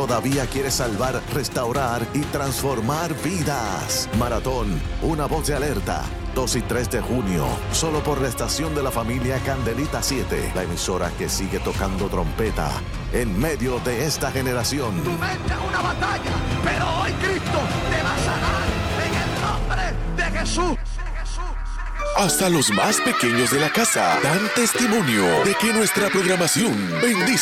todavía quiere salvar, restaurar y transformar vidas. Maratón, una voz de alerta. 2 y 3 de junio, solo por la estación de la familia Candelita 7, la emisora que sigue tocando trompeta en medio de esta generación. Tu mente es una batalla, pero hoy Cristo te va a sanar en el nombre de Jesús. Hasta los más pequeños de la casa dan testimonio de que nuestra programación bendice